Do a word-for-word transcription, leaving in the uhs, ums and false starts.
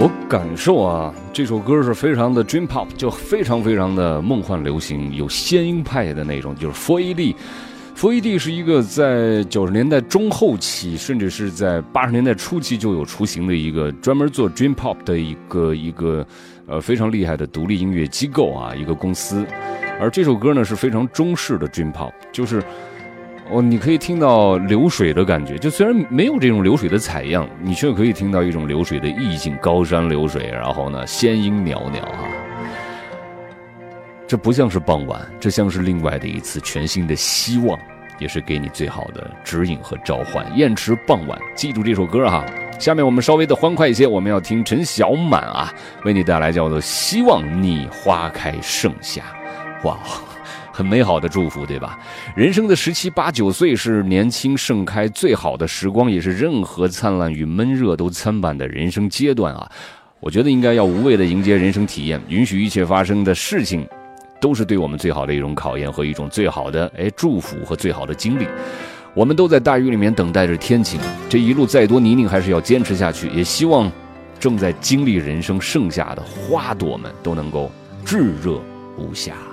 我感受啊，这首歌是非常的 dream pop， 就非常非常的梦幻流行，有仙音派的那种，就是佛伊利。佛伊利是一个在九十年代中后期，甚至是在八十年代初期就有雏形的一个专门做 dream pop 的一个一个呃非常厉害的独立音乐机构啊，一个公司。而这首歌呢是非常中式的 dream pop， 就是哦，你可以听到流水的感觉，就虽然没有这种流水的采样，你却可以听到一种流水的意境，高山流水，然后呢仙音袅袅哈。这不像是傍晚，这像是另外的一次全新的希望，也是给你最好的指引和召唤。燕池傍晚，记住这首歌哈。下面我们稍微的欢快一些，我们要听陈小满啊，为你带来叫做《希望你花开盛夏》。哇，很美好的祝福，对吧？人生的十七八九岁是年轻盛开最好的时光，也是任何灿烂与闷热都参半的人生阶段啊。我觉得应该要无畏的迎接人生体验，允许一切发生的事情都是对我们最好的一种考验和一种最好的哎祝福和最好的经历。我们都在大雨里面等待着天晴，这一路再多泥泞还是要坚持下去，也希望正在经历人生盛夏的花朵们都能够炙热无瑕。